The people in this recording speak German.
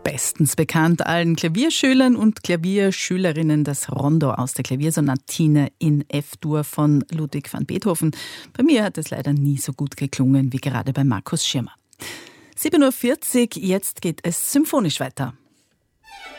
bestens bekannt allen Klavierschülern und Klavierschülerinnen das Rondo aus der Klaviersonatine in F-Dur von Ludwig van Beethoven. Bei mir hat es leider nie so gut geklungen wie gerade bei Markus Schirmer. 7:40 Uhr, jetzt geht es symphonisch weiter.